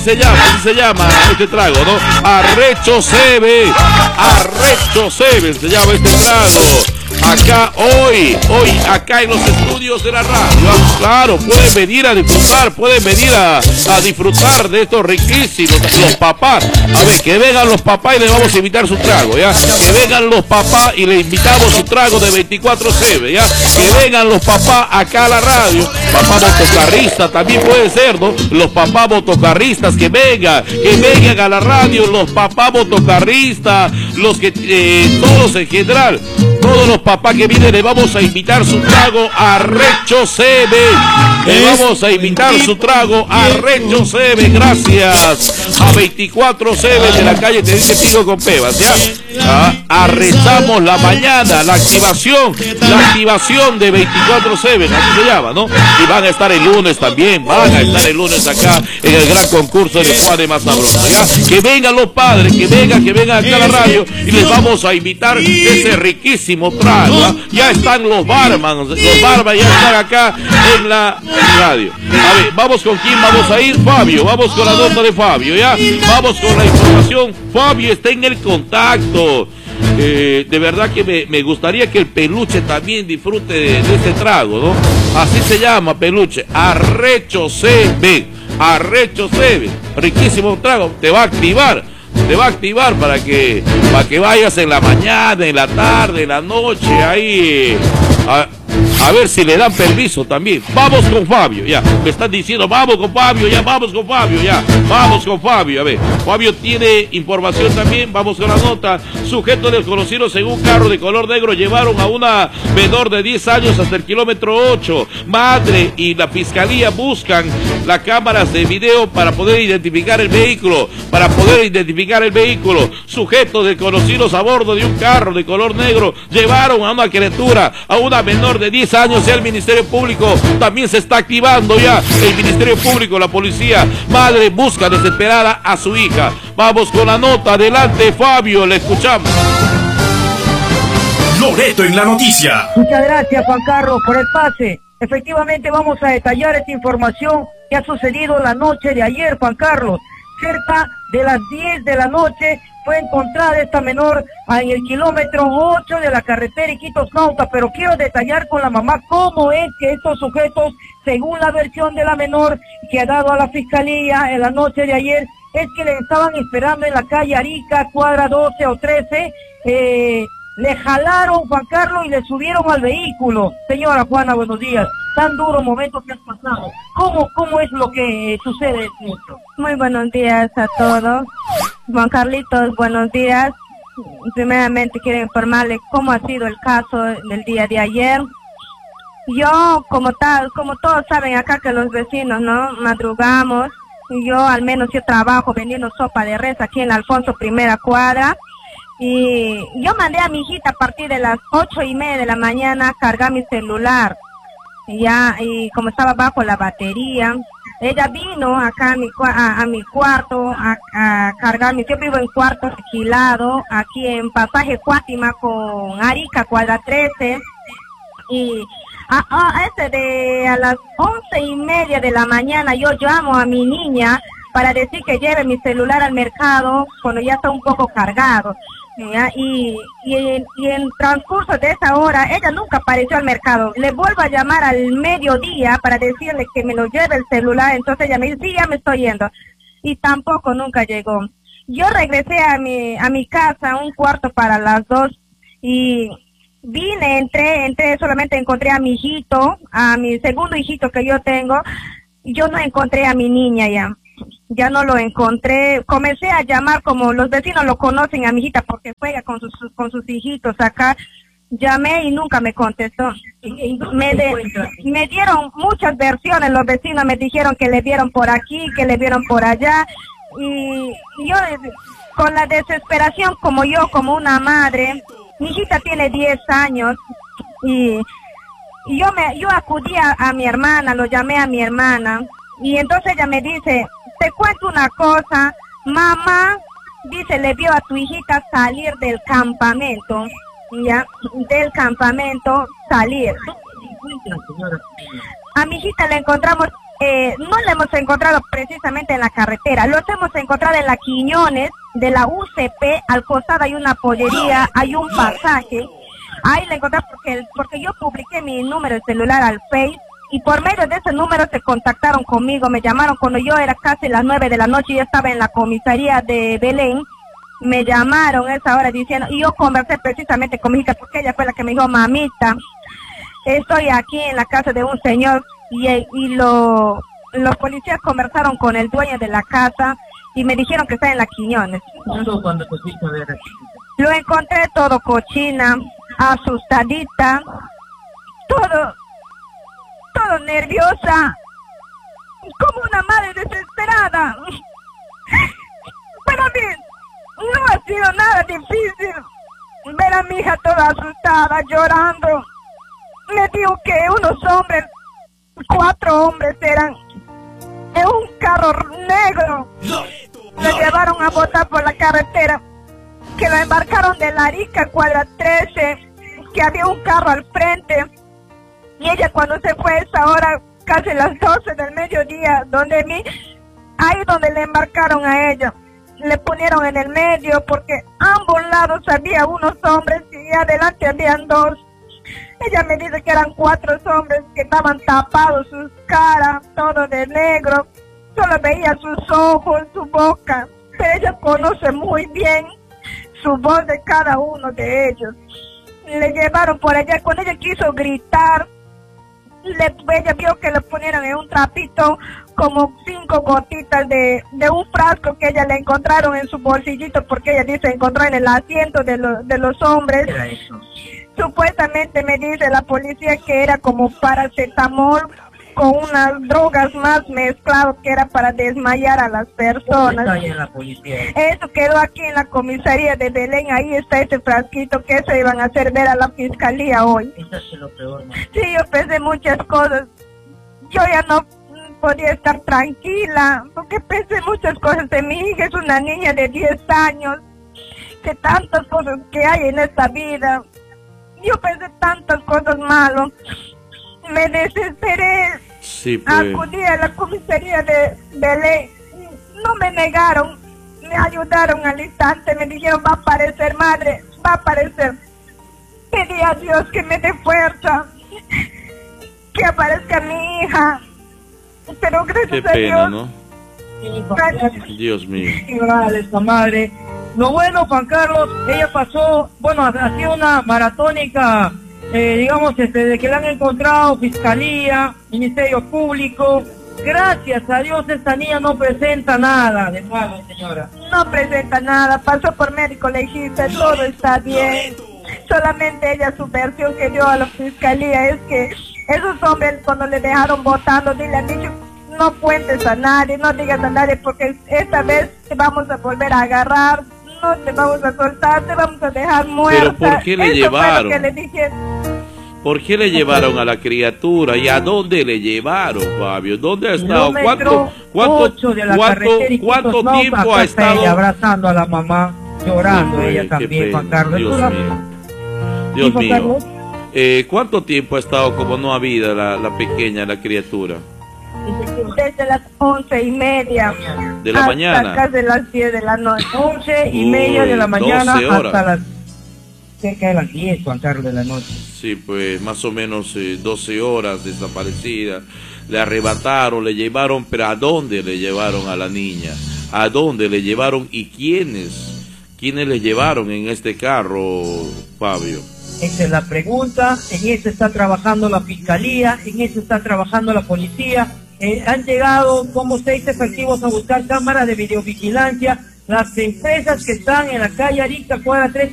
así se llama este trago, ¿no? Arrecho Sebe se llama este trago. Acá hoy, acá en los estudios de la radio, claro, pueden venir a disfrutar de estos riquísimos, los papás. A ver, que vengan los papás y les vamos a invitar su trago, ¿ya? Que vengan los papás y les invitamos su trago de 24/7, ¿ya? Que vengan los papás acá a la radio, papá motocarrista también puede ser, ¿no? Los papás motocarristas que vengan a la radio, los papás motocarristas, los que, todos en general. Todos los papás que vienen, le vamos a invitar su trago Arrecho Sebe. Le vamos a invitar su trago Arrecho Sebe, gracias a 24/7 de la calle Te dice Pido con Pebas, ¿ya? Arrechamos la mañana, la activación de 24/7, así se llama, ¿no? Y van a estar el lunes también, acá en el gran concurso de Padre Más Sabroso, ¿ya? Que vengan los padres, que vengan acá a la radio y les vamos a invitar ese riquísimo trago, ¿eh? Ya están los barman ya están acá en la radio. A ver, vamos con quién vamos a ir, Fabio, vamos con la nota de Fabio, ¿ya? Vamos con la información, Fabio está en el contacto. De verdad que me gustaría que el Peluche también disfrute de este trago, ¿no? Así se llama, Peluche, Arrecho Sebe, riquísimo trago, te va a activar para que vayas en la mañana, en la tarde, en la noche, ahí a ver si le dan permiso también. Vamos con Fabio, ya, me están diciendo, vamos con Fabio, vamos con Fabio, a ver, Fabio tiene información también, vamos con la nota. Sujetos desconocidos en un carro de color negro llevaron a una menor de 10 años hasta el kilómetro 8. Madre y la fiscalía buscan las cámaras de video para poder identificar el vehículo, Sujetos desconocidos a bordo de un carro de color negro llevaron a una criatura, a una menor de 10 años, y el Ministerio Público también se está activando ya. El Ministerio Público, la policía, madre busca desesperada a su hija. Vamos con la nota, adelante Fabio, le escuchamos. Loreto en la noticia. Muchas gracias, Juan Carlos, por el pase. Efectivamente vamos a detallar esta información que ha sucedido la noche de ayer, Juan Carlos. Cerca de las 10 de la noche fue encontrada esta menor en el kilómetro 8 de la carretera Iquitos-Nauta, pero quiero detallar con la mamá cómo es que estos sujetos, según la versión de la menor que ha dado a la fiscalía en la noche de ayer, es que le estaban esperando en la calle Arica, cuadra 12 o 13, le jalaron, Juan Carlos, y le subieron al vehículo. Señora Juana, buenos días. Tan duro momento que has pasado. ¿Cómo es lo que sucede esto? Muy buenos días a todos. Juan Carlitos, buenos días. Primeramente quiero informarle cómo ha sido el caso del día de ayer. Yo, como todos saben acá que los vecinos, ¿no? Madrugamos. Yo, al menos, yo trabajo vendiendo sopa de res aquí en la Alfonso Primera Cuadra. Y yo mandé a mi hijita a partir de las 8:30 de la mañana a cargar mi celular. Y como estaba bajo la batería, ella vino acá a mi cuarto a cargarme. Yo vivo en cuarto alquilado, aquí en Pasaje Cuátima con Arica, cuadra 13. Y a las 11:30 de la mañana yo llamo a mi niña para decir que lleve mi celular al mercado cuando ya está un poco cargado. Y en transcurso de esa hora, ella nunca apareció al mercado. Le vuelvo a llamar al mediodía para decirle que me lo lleve el celular. Entonces ella me dice, sí, ya me estoy yendo. Y tampoco nunca llegó. Yo regresé a mi casa un cuarto para las 2 y entré, solamente encontré a mi hijito, a mi segundo hijito que yo tengo. Yo no encontré a mi niña ya no lo encontré. Comencé a llamar, como los vecinos lo conocen a mi hijita porque juega con sus hijitos acá. Llamé y nunca me contestó. Me dieron muchas versiones, los vecinos me dijeron que le vieron por aquí, que le vieron por allá. Y yo, con la desesperación, como una madre, mi hijita tiene 10 años y yo acudí a mi hermana, lo llamé a mi hermana. Y entonces ella me dice, te cuento una cosa, mamá, dice, le vio a tu hijita salir del campamento, salir. A mi hijita la encontramos no lo hemos encontrado precisamente en la carretera, los hemos encontrado en la Quiñones de la UCP, al costado hay una pollería, hay un pasaje, ahí la encontré porque yo publiqué mi número de celular al Face, y por medio de ese número se contactaron conmigo, me llamaron cuando yo era casi las 9 de la noche, yo estaba en la comisaría de Belén, me llamaron a esa hora diciendo, y yo conversé precisamente con mi hija, porque ella fue la que me dijo, mamita, estoy aquí en la casa de un señor, y los policías conversaron con el dueño de la casa, y me dijeron que está en la Quiñones. Cuando te fuiste a ver? Lo encontré todo cochina, asustadita, todo nerviosa, como una madre desesperada. Pero a mí no ha sido nada difícil ver a mi hija toda asustada, llorando. Me dijo que unos hombres, 4 hombres eran, en un carro negro, lo llevaron a botar por la carretera, que lo embarcaron de Larica, cuadra 13, que había un carro al frente, y ella cuando se fue a esa hora, casi las 12 del mediodía, ahí donde le embarcaron a ella, le ponieron en el medio, porque a ambos lados había unos hombres y adelante habían 2. Ella me dice que eran 4 hombres que estaban tapados sus caras, todo de negro, solo veía sus ojos, su boca, pero ella conoce muy bien su voz de cada uno de ellos. Le llevaron por allá, cuando ella quiso gritar, ella vio que le ponieron en un trapito como 5 gotitas de un frasco que ella le encontraron en su bolsillito, porque ella dice encontró en el asiento de los hombres. ¿Qué era eso? Supuestamente me dice la policía que era como paracetamol con unas drogas más mezcladas, que era para desmayar a las personas. ¿Está ahí en la policía? Eso quedó aquí en la comisaría de Belén, ahí está ese frasquito que se iban a hacer ver a la fiscalía hoy. Eso es lo peor, ¿no? Sí, yo pensé muchas cosas. Yo ya no podía estar tranquila, porque pensé muchas cosas de mi hija, es una niña de 10 años, de tantas cosas que hay en esta vida. Yo pensé tantas cosas malas. Me desesperé, sí, pues. Acudí a la comisaría de Belén, no me negaron, me ayudaron al instante, me dijeron va a aparecer madre, va a aparecer. Pedí a Dios que me dé fuerza, que aparezca mi hija, pero gracias Qué a pena, Dios. ¿no? Gracias. Dios mío. Esta madre. Lo bueno, Juan Carlos, ella pasó, bueno, ha sido una maratónica, digamos, de que la han encontrado Fiscalía, Ministerio Público. Gracias a Dios esta niña no presenta nada de malo, señora. No presenta nada, pasó por médico legista, todo está bien. Solamente ella, su versión que dio a la Fiscalía es que esos hombres cuando le dejaron votando, le han dicho no cuentes a nadie, no digas a nadie, porque esta vez te vamos a volver a agarrar, no te vamos a soltar, te vamos a dejar muerta. ¿Pero por qué le Eso llevaron? fue lo que le dije. ¿Por qué le llevaron a la criatura? ¿Y a dónde le llevaron, Fabio? ¿Dónde ha estado? Kilómetro 8 de la carretera y ¿Cuánto Quitos, no, tiempo acá ha está estado? ella abrazando a la mamá, llorando Qué ella qué también, pena, Juan Carlos. Dios ¿Tú mío. ¿Sí, Dios Juan mío. Carlos? ¿Cuánto tiempo ha estado como no habida la pequeña, la criatura? Desde las 11:30 ¿De la hasta mañana? casi las 10 de la noche. 11:30 de la Uy, mañana 12 horas. hasta las cerca de las 10, Juan Carlos, de la noche. Sí, pues más o menos 12 horas desaparecida. Le arrebataron, le llevaron, pero ¿a dónde le llevaron a la niña? ¿A dónde le llevaron y quiénes? ¿Quiénes le llevaron en este carro, Fabio? Esa es la pregunta, en eso está trabajando la Fiscalía, en eso está trabajando la Policía. Han llegado como 6 efectivos a buscar cámaras de videovigilancia. Las empresas que están en la calle Arica, cuadra 3